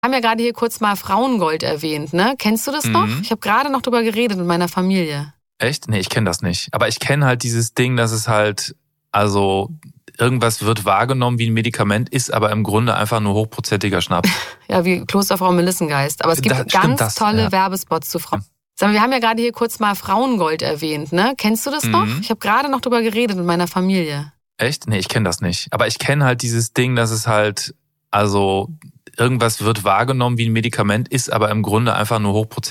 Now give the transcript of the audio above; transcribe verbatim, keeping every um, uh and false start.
Wir haben ja gerade hier kurz mal Frauengold erwähnt, ne? Kennst du das mhm. noch? Ich habe gerade noch drüber geredet mit meiner Familie. Echt? Nee, ich kenne das nicht. Aber ich kenne halt dieses Ding, dass es halt, also irgendwas wird wahrgenommen wie ein Medikament, ist aber im Grunde einfach nur hochprozentiger Schnaps. Ja, wie Klosterfrau Melissengeist. Aber es gibt Das- ganz stimmt das, tolle ja. Werbespots zu Frauen. Sag mal, wir haben ja gerade hier kurz mal Frauengold erwähnt, ne? Kennst du das Mhm. noch? Ich habe gerade noch drüber geredet mit meiner Familie. Echt? Nee, ich kenne das nicht. Aber ich kenne halt dieses Ding, dass es halt, also irgendwas wird wahrgenommen wie ein Medikament, ist aber im Grunde einfach nur hochprozentiger